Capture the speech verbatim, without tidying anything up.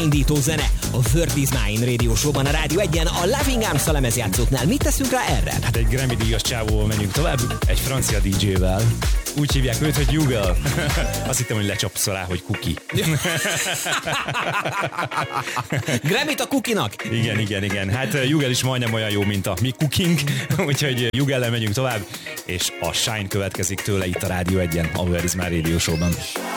beindító zene a World is Mine Radio Show-ban a Rádió egyen a Loving Arms a lemezjátszóknál. Mit teszünk rá erre? Hát egy Grammy díjas csávóval megyünk tovább, egy francia dé dzsével. Úgy hívják őt, hogy Jugel. Azt hittem, hogy lecsapsz rá, hogy Cookie. Grammyt a Cookie-nak? Igen, igen, igen. Hát Jugel is majdnem olyan jó, mint a mi Cooking, úgyhogy Jugellel megyünk tovább, és a Shine következik tőle itt a Rádió egyen, a World is Mine Radio Show-ban.